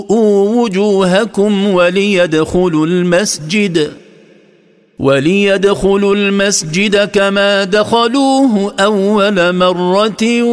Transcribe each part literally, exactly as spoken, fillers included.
وجوهكم وليدخلوا المسجد وليدخلوا المسجد كما دخلوه أول مرة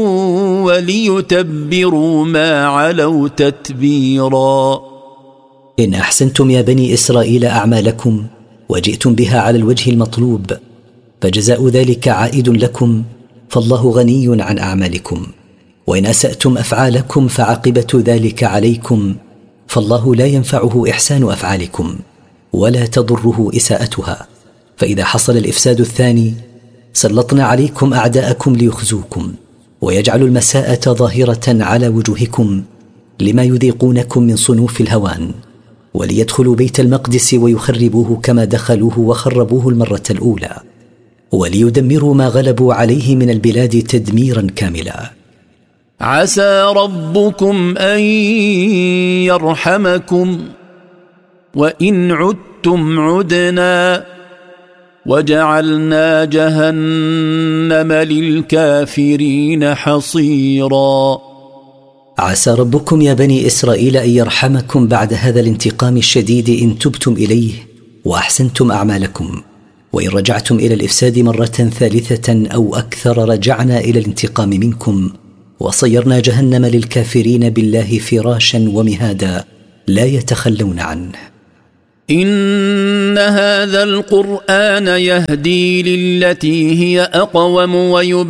وليتبروا ما علوا تتبيرا. إن أحسنتم يا بني إسرائيل أعمالكم وجئتم بها على الوجه المطلوب فجزاء ذلك عائد لكم، فالله غني عن أعمالكم. وإن أسأتم أفعالكم فعاقبة ذلك عليكم، فالله لا ينفعه إحسان أفعالكم ولا تضره إساءتها. فإذا حصل الإفساد الثاني سلطنا عليكم أعداءكم ليخزوكم ويجعلوا المساءة ظاهرة على وجوهكم لما يذيقونكم من صنوف الهوان، وليدخلوا بيت المقدس ويخربوه كما دخلوه وخربوه المرة الأولى، وليدمروا ما غلبوا عليه من البلاد تدميرا كاملا. عسى ربكم أن يرحمكم وإن عدتم عدنا وجعلنا جهنم للكافرين حصيرا. عسى ربكم يا بني إسرائيل أن يرحمكم بعد هذا الانتقام الشديد إن تبتم إليه وأحسنتم أعمالكم، وإن رجعتم إلى الإفساد مرة ثالثة أو أكثر رجعنا إلى الانتقام منكم وصيرنا جهنم للكافرين بالله فراشا ومهادا لا يتخلون عنه. إن هذا القرآن يهدي للتي هي أقوم ويبين